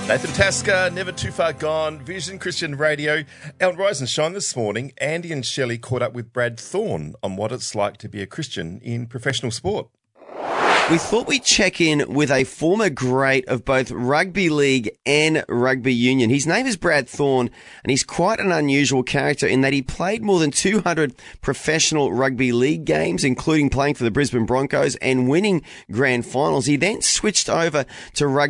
Nathan Tasker, Never Too Far Gone, Vision Christian Radio. On Rise and Shine this morning, Andy and Shelley caught up with Brad Thorne on what it's like to be a Christian in professional sport. We thought we'd check in with a former great of both rugby league and rugby union. His name is Brad Thorne, and he's quite an unusual character in that he played more than 200 professional rugby league games, including playing for the Brisbane Broncos and winning grand finals. He then switched over to rugby